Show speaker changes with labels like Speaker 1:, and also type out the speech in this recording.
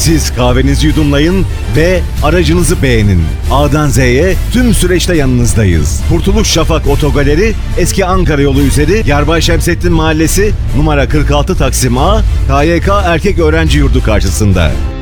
Speaker 1: Siz kahvenizi yudumlayın ve aracınızı beğenin. A'dan Z'ye tüm süreçte yanınızdayız. Kurtuluş Şafak Otogaleri, Eski Ankara Yolu üzeri Yarbay Şemsettin Mahallesi, numara 46 Taksim A, KYK Erkek Öğrenci Yurdu karşısında.